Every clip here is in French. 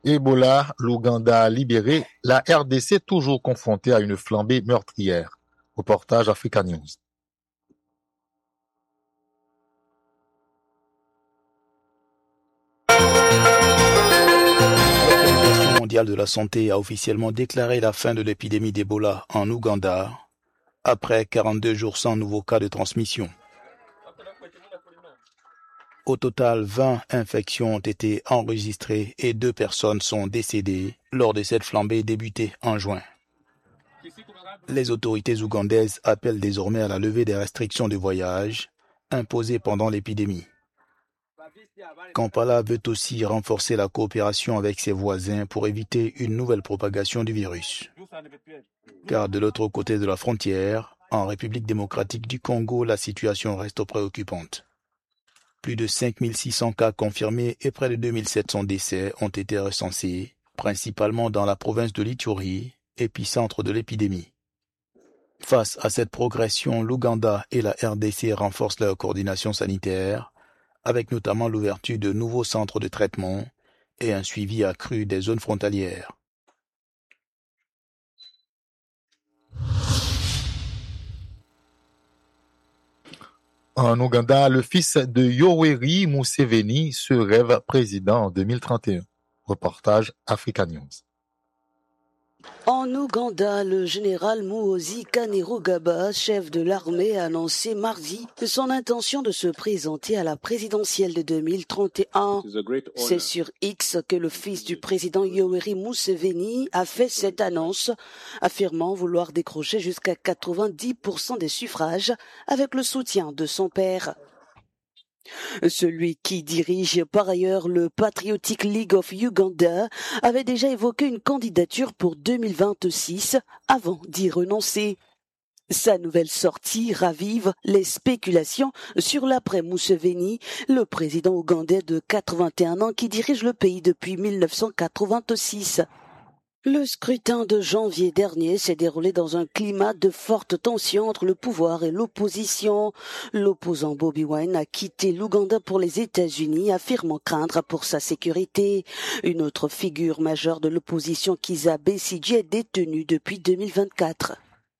Ebola, l'Ouganda libéré, la RDC toujours confrontée à une flambée meurtrière. Reportage Africa News. L'Organisation mondiale de la santé a officiellement déclaré la fin de l'épidémie d'Ebola en Ouganda après 42 jours sans nouveaux cas de transmission. Au total, 20 infections ont été enregistrées et 2 personnes sont décédées lors de cette flambée débutée en juin. Les autorités ougandaises appellent désormais à la levée des restrictions de voyage imposées pendant l'épidémie. Kampala veut aussi renforcer la coopération avec ses voisins pour éviter une nouvelle propagation du virus. Car de l'autre côté de la frontière, en République démocratique du Congo, la situation reste préoccupante. Plus de 5600 cas confirmés et près de 2700 décès ont été recensés, principalement dans la province de l'Ituri, épicentre de l'épidémie. Face à cette progression, l'Ouganda et la RDC renforcent leur coordination sanitaire, avec notamment l'ouverture de nouveaux centres de traitement et un suivi accru des zones frontalières. En Ouganda, le fils de Yoweri Museveni se rêve président en 2031. Reportage Africa News. En Ouganda, le général Muhoozi Kainerugaba, chef de l'armée, a annoncé mardi son intention de se présenter à la présidentielle de 2031. C'est sur X que le fils du président Yoweri Museveni a fait cette annonce, affirmant vouloir décrocher jusqu'à 90% des suffrages avec le soutien de son père. Celui qui dirige par ailleurs le Patriotic League of Uganda avait déjà évoqué une candidature pour 2026 avant d'y renoncer. Sa nouvelle sortie ravive les spéculations sur l'après Museveni, le président ougandais de 81 ans qui dirige le pays depuis 1986. Le scrutin de janvier dernier s'est déroulé dans un climat de forte tension entre le pouvoir et l'opposition. L'opposant Bobi Wine a quitté l'Ouganda pour les États-Unis, affirmant craindre pour sa sécurité. Une autre figure majeure de l'opposition, Kizza Besigye, est détenue depuis 2024.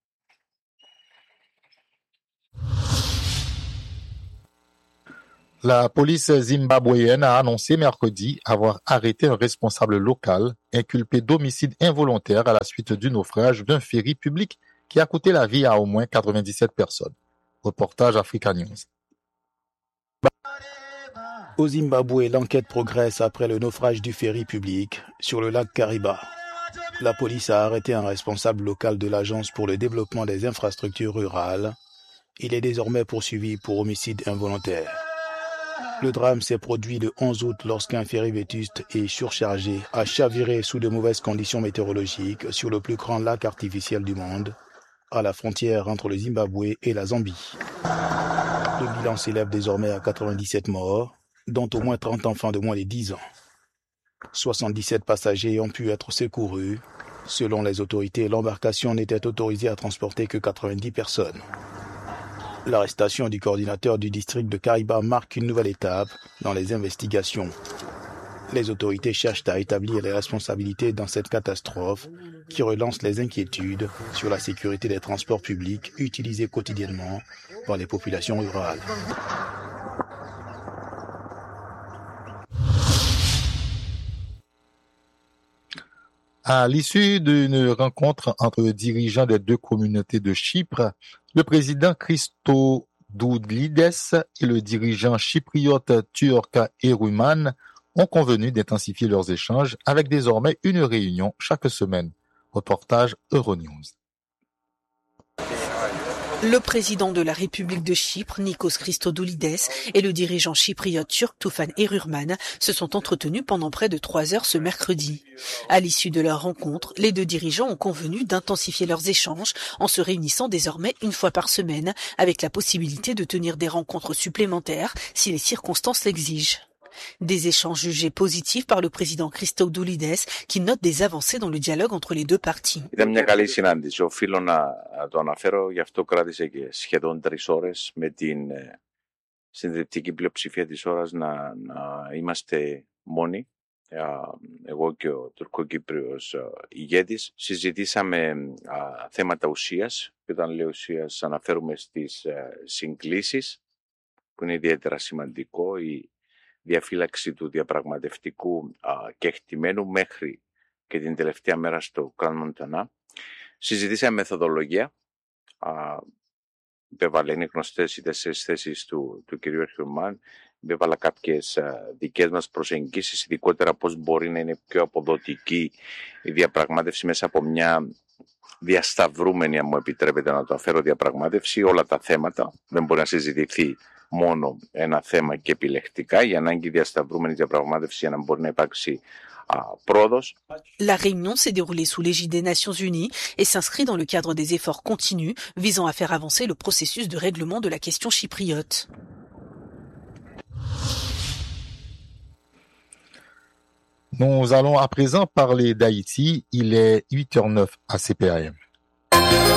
La police zimbabwéenne a annoncé mercredi avoir arrêté un responsable local inculpé d'homicide involontaire à la suite du naufrage d'un ferry public qui a coûté la vie à au moins 97 personnes. Reportage Africa News. Au Zimbabwe, l'enquête progresse après le naufrage du ferry public sur le lac Kariba. La police a arrêté un responsable local de l'Agence pour le développement des infrastructures rurales. Il est désormais poursuivi pour homicide involontaire. Le drame s'est produit le 11 août lorsqu'un ferry vétuste et surchargé a chaviré sous de mauvaises conditions météorologiques sur le plus grand lac artificiel du monde, à la frontière entre le Zimbabwe et la Zambie. Le bilan s'élève désormais à 97 morts, dont au moins 30 enfants de moins de 10 ans. 77 passagers ont pu être secourus. Selon les autorités, l'embarcation n'était autorisée à transporter que 90 personnes. L'arrestation du coordinateur du district de Kariba marque une nouvelle étape dans les investigations. Les autorités cherchent à établir les responsabilités dans cette catastrophe qui relance les inquiétudes sur la sécurité des transports publics utilisés quotidiennement par les populations rurales. À l'issue d'une rencontre entre dirigeants des deux communautés de Chypre, le président Christodoulidès et le dirigeant chypriote turc Eruman ont convenu d'intensifier leurs échanges avec désormais une réunion chaque semaine. Reportage Euronews. Le président de la République de Chypre, Nikos Christodoulidès, et le dirigeant chypriote turc Tufan Eruman se sont entretenus pendant près de 3 heures ce mercredi. À l'issue de leur rencontre, les deux dirigeants ont convenu d'intensifier leurs échanges en se réunissant désormais une fois par semaine, avec la possibilité de tenir des rencontres supplémentaires si les circonstances l'exigent. Des échanges jugés positifs par le président Christodoulidès qui note des avancées dans le dialogue entre les deux parties. Ήταν μια καλή συνάντηση. Οφείλω να το αναφέρω, γι' αυτό κράτησε και σχεδόν 3 ώρες με την συντριπτική πλειοψηφία της ώρας να είμαστε μόνοι εγώ και ο Τουρκοκύπριος ηγέτης, συζητήσαμε θέματα ουσίας, και όταν λέω ουσίας αναφέρουμε στις συγκλήσεις, που είναι ιδιαίτερα σημαντικό, η διαφύλαξη του διαπραγματευτικού κεκτημένου μέχρι και την τελευταία μέρα στο Grand Montana. Συζητήσαμε μεθοδολογία, υπέβαλε, είναι γνωστές οι 4 θέσεις του κυρίου Ερχιουμάν, υπέβαλα κάποιες δικές μας προσεγγίσεις, ειδικότερα πώς μπορεί να είναι πιο αποδοτική η διαπραγμάτευση μέσα από μια διασταυρούμενη, αν μου επιτρέπετε να το αφέρω, διαπραγμάτευση, όλα τα θέματα. Δεν μπορεί να συζητηθεί μόνο ένα θέμα και επιλεκτικά, η ανάγκη διασταυρούμενη διαπραγμάτευση για να μπορεί να υπάρξει πρόοδος. La réunion s'est déroulée sous l'égide des Nations Unies et s'inscrit dans le cadre des efforts continus visant à faire avancer le processus de règlement de la question chypriote. Nous allons à présent parler d'Haïti. Il est 8h09 à CPAM.